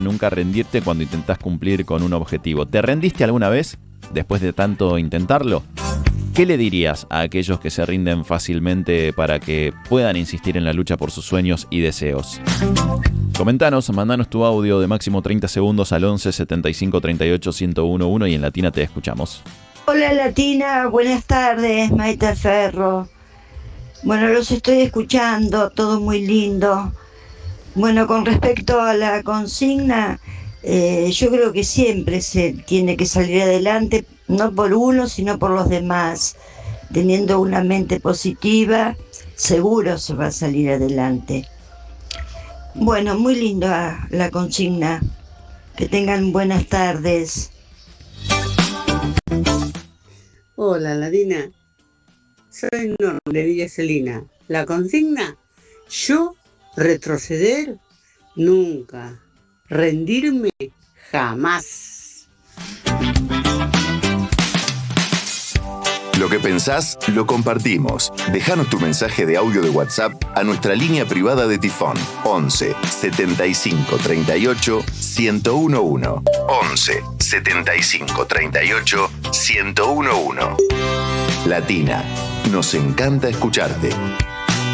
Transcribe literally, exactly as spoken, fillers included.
nunca rendirte cuando intentás cumplir con un objetivo. ¿Te rendiste alguna vez después de tanto intentarlo? ¿Qué le dirías a aquellos que se rinden fácilmente para que puedan insistir en la lucha por sus sueños y deseos? Comentanos, mandanos tu audio de máximo treinta segundos al once setenta y cinco treinta y ocho ciento uno y en Latina te escuchamos. Hola Latina, buenas tardes, Maite Ferro. Bueno, los estoy escuchando, todo muy lindo. Bueno, con respecto a la consigna, eh, yo creo que siempre se tiene que salir adelante, no por uno, sino por los demás. Teniendo una mente positiva, seguro se va a salir adelante. Bueno, muy linda la consigna. Que tengan buenas tardes. Hola, Latina. Soy Norma de Villa Celina. La consigna, yo retroceder nunca, rendirme jamás. Lo que pensás, lo compartimos. Déjanos tu mensaje de audio de WhatsApp a nuestra línea privada de Tifón. once setenta y cinco treinta y ocho ciento once. once setenta y cinco treinta y ocho ciento once. Latina, nos encanta escucharte.